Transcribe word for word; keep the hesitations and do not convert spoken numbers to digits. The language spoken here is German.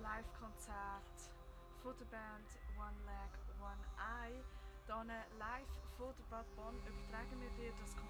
Live-Konzert von der Band One Leg, One Eye. Hier live von der Bad Bonn übertragen wir dir das